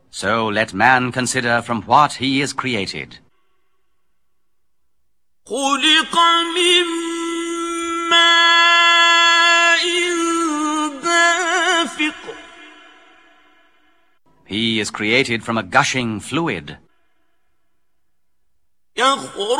So let man consider from what he is created. خلق من ماء دافق. He is created from a gushing fluid. يخرج